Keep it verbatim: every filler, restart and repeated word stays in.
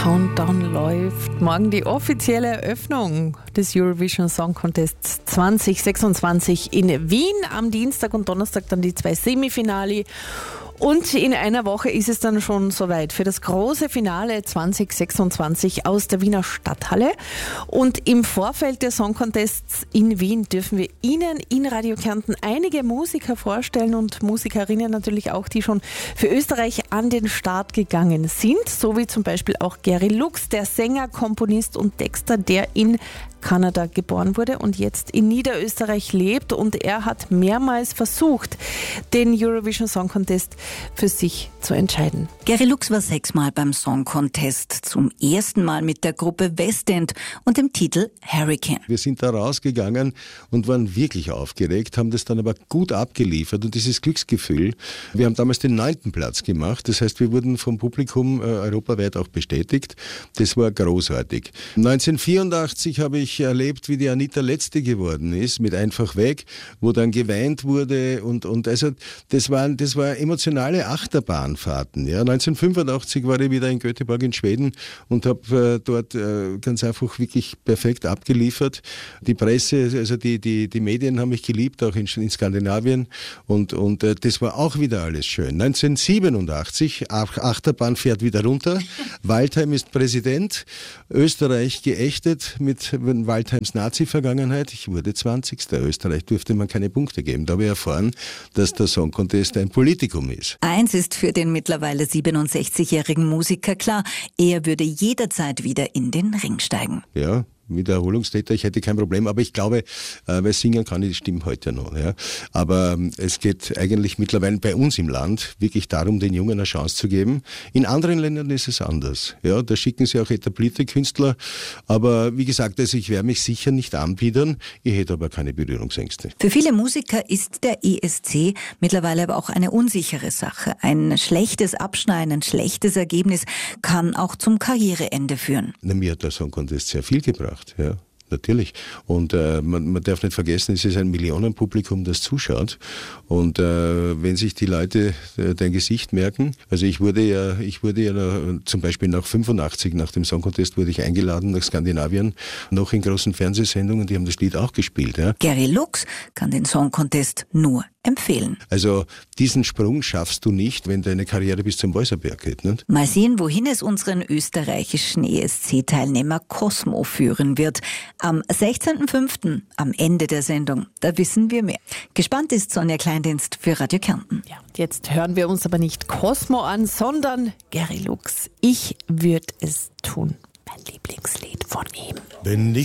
Countdown läuft. Morgen die offizielle Eröffnung des Eurovision Song Contests zwanzig sechsundzwanzig in Wien. Am Dienstag und Donnerstag dann die zwei Semifinale. Und in einer Woche ist es dann schon soweit für das große Finale zwanzig sechsundzwanzig aus der Wiener Stadthalle. Und im Vorfeld der Song Contests in Wien dürfen wir Ihnen in Radio Kärnten einige Musiker vorstellen und Musikerinnen natürlich auch, die schon für Österreich an den Start gegangen sind. So wie zum Beispiel auch Gary Lux, der Sänger, Komponist und Texter, der in Kanada geboren wurde und jetzt in Niederösterreich lebt. Und er hat mehrmals versucht, den Eurovision Song Contest für sich zu entscheiden. Gary Lux war sechsmal beim Song Contest. Zum ersten Mal mit der Gruppe Westend und dem Titel Hurricane. Wir sind da rausgegangen und waren wirklich aufgeregt, haben das dann aber gut abgeliefert und dieses Glücksgefühl. Wir haben damals den neunten Platz gemacht. Das heißt, wir wurden vom Publikum äh, europaweit auch bestätigt. Das war großartig. neunzehnhundertvierundachtzig habe ich erlebt, wie die Anita Letzte geworden ist, mit Einfach weg, wo dann geweint wurde und, und also das waren, das war emotionale Achterbahnfahrten. Ja. neunzehnhundertfünfundachtzig war ich wieder in Göteborg in Schweden und habe äh, dort äh, ganz einfach wirklich perfekt abgeliefert. Die Presse, also die, die, die Medien haben mich geliebt, auch in, in Skandinavien und, und äh, das war auch wieder alles schön. neunzehnhundertsiebenundachtzig, Ach, Achterbahn fährt wieder runter, Waldheim ist Präsident, Österreich geächtet mit Waldheims Nazi-Vergangenheit. Ich wurde zwanzigster Österreich durfte man keine Punkte geben. Da habe ich erfahren, dass der Song Contest ein Politikum ist. Eins ist für den mittlerweile siebenundsechzigjährigen Musiker klar, er würde jederzeit wieder in den Ring steigen. Ja. Wiederholungstäter, ich hätte kein Problem, aber ich glaube, äh, weil singen kann ich die Stimme heute noch. Ja. Aber ähm, es geht eigentlich mittlerweile bei uns im Land wirklich darum, den Jungen eine Chance zu geben. In anderen Ländern ist es anders. Ja, da schicken sie auch etablierte Künstler. Aber wie gesagt, also ich werde mich sicher nicht anbiedern. Ich hätte aber keine Berührungsängste. Für viele Musiker ist der E S C mittlerweile aber auch eine unsichere Sache. Ein schlechtes Abschneiden, ein schlechtes Ergebnis kann auch zum Karriereende führen. Na, mir hat der Song Contest sehr viel gebracht. Ja, natürlich. Und äh, man, man darf nicht vergessen, es ist ein Millionenpublikum, das zuschaut. Und äh, wenn sich die Leute äh, dein Gesicht merken, also ich wurde ja, ich wurde ja nach, zum Beispiel nach fünfundachtzig, nach dem Song Contest, wurde ich eingeladen nach Skandinavien, noch in großen Fernsehsendungen, die haben das Lied auch gespielt. Ja. Gary Lux kann den Song Contest nur empfehlen. Also diesen Sprung schaffst du nicht, wenn deine Karriere bis zum Wolserberg geht. Nicht? Mal sehen, wohin es unseren österreichischen E S C-Teilnehmer Cosmo führen wird. Am sechzehnten fünften, am Ende der Sendung, da wissen wir mehr. Gespannt ist Sonja Kleindienst für Radio Kärnten. Ja, jetzt hören wir uns aber nicht Cosmo an, sondern Gary Lux. Ich würde es tun. Mein Lieblingslied von ihm. Wenn